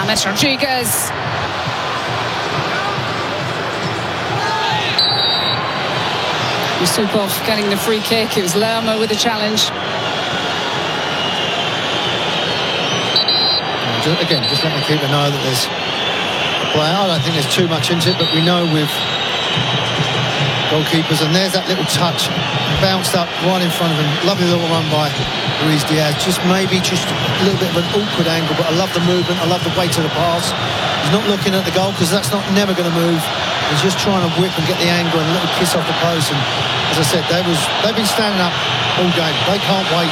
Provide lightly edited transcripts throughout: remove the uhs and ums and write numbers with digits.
James Rodriguez. Yusupov getting the free kick. It was Lerma with the challenge. Again, just let the keeper know that there's a play. I don't think there's too much into it, but we know with goalkeepers, and there's that little touch, bounced up right in front of him. Lovely little run by Luis Diaz. Just maybe just a little bit of an awkward angle, but I love the movement. I love the weight of the pass. He's not looking at the goal because that's not never going to move. He's just trying to whip and get the angle and a little kiss off the post. And as I said, they've been standing up all game. They can't wait.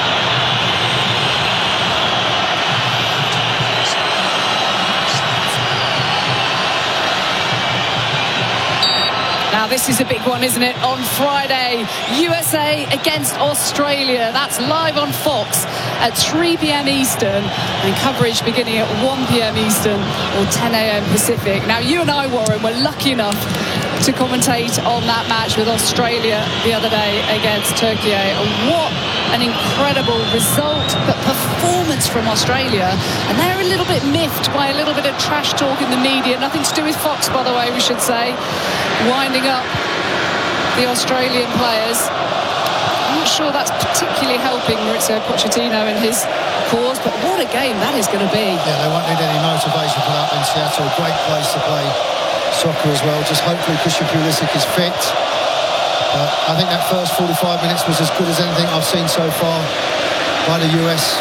Now this is a big one, isn't it? On Friday, USA against Australia. That's live on Fox at 3 p.m. Eastern, and coverage beginning at 1 p.m. Eastern or 10 a.m. Pacific. Now you and I, Warren, were lucky enough to commentate on that match with Australia the other day against Turkey. And what an incredible result, but performance from Australia. And they're a little bit miffed by a little bit of trash talk in the media. Nothing to do with Fox, by the way, we should say. Winding up the Australian players. I'm not sure that's particularly helping Mauricio Pochettino in his cause, but what a game that is going to be. Yeah, they won't need any motivation for that in Seattle. Great place to play soccer as well. Just hopefully Christian Pulisic is fit. I think that first 45 minutes was as good as anything I've seen so far by the US.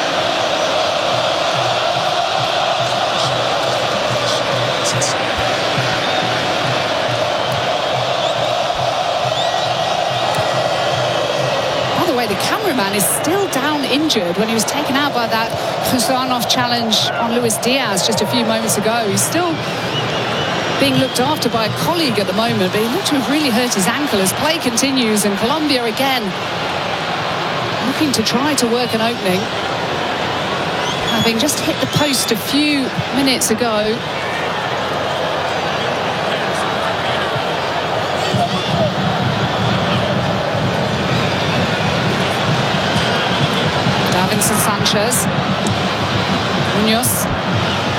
By the way, the cameraman is still down injured when he was taken out by that Khuzanov challenge on Luis Diaz just a few moments ago. He's still being looked after by a colleague at the moment, but he looked to have really hurt his ankle as play continues, and Colombia again looking to try to work an opening, having just hit the post a few minutes ago. Davinson Sanchez, Munoz.